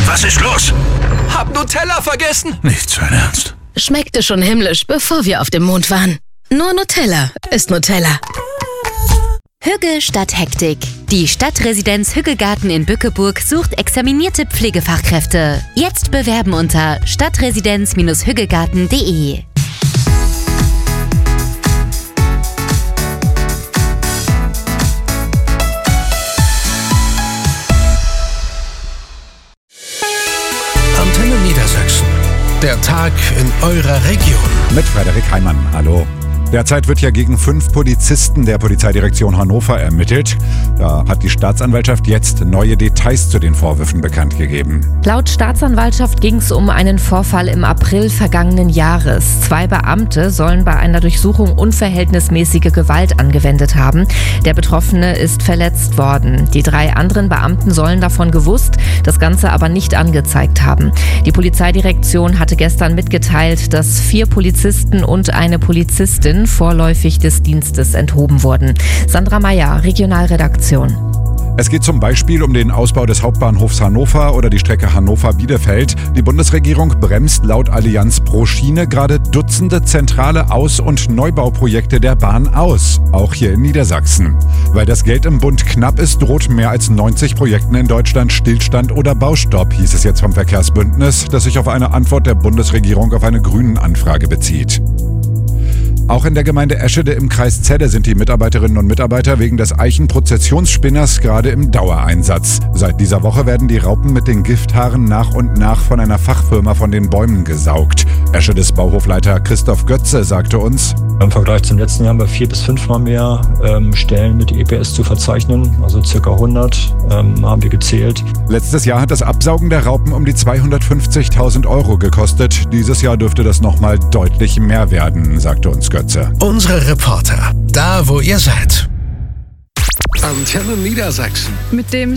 Was ist los? Hab Nutella vergessen. Nicht sein Ernst. Schmeckte schon himmlisch, bevor wir auf dem Mond waren. Nur Nutella ist Nutella. Hügge statt Hektik. Die Stadtresidenz Hüggegarten in Bückeburg sucht examinierte Pflegefachkräfte. Jetzt bewerben unter stadtresidenz-hüggegarten.de. Antenne Niedersachsen. Der Tag in eurer Region. Mit Frederik Heimann. Hallo. Derzeit wird ja gegen 5 Polizisten der Polizeidirektion Hannover ermittelt. Da hat die Staatsanwaltschaft jetzt neue Details zu den Vorwürfen bekannt gegeben. Laut Staatsanwaltschaft ging es um einen Vorfall im April vergangenen Jahres. 2 Beamte sollen bei einer Durchsuchung unverhältnismäßige Gewalt angewendet haben. Der Betroffene ist verletzt worden. Die 3 anderen Beamten sollen davon gewusst, das Ganze aber nicht angezeigt haben. Die Polizeidirektion hatte gestern mitgeteilt, dass 4 Polizisten und eine Polizistin vorläufig des Dienstes enthoben wurden. Sandra Meyer, Regionalredaktion. Es geht zum Beispiel um den Ausbau des Hauptbahnhofs Hannover oder die Strecke Hannover-Bielefeld. Die Bundesregierung bremst laut Allianz pro Schiene gerade Dutzende zentrale Aus- und Neubauprojekte der Bahn aus, auch hier in Niedersachsen. Weil das Geld im Bund knapp ist, droht mehr als 90 Projekten in Deutschland Stillstand oder Baustopp, hieß es jetzt vom Verkehrsbündnis, das sich auf eine Antwort der Bundesregierung auf eine Grünen-Anfrage bezieht. Auch in der Gemeinde Eschede im Kreis Celle sind die Mitarbeiterinnen und Mitarbeiter wegen des Eichenprozessionsspinners gerade im Dauereinsatz. Seit dieser Woche werden die Raupen mit den Gifthaaren nach und nach von einer Fachfirma von den Bäumen gesaugt. Eschedes Bauhofleiter Christoph Götze sagte uns: Im Vergleich zum letzten Jahr haben wir 4 bis 5 Mal mehr Stellen mit EPS zu verzeichnen, also ca. 100 haben wir gezählt. Letztes Jahr hat das Absaugen der Raupen um die 250.000 € gekostet. Dieses Jahr dürfte das nochmal deutlich mehr werden, sagte uns Götze. Unsere Reporter, da wo ihr seid. Antenne Niedersachsen. Mit dem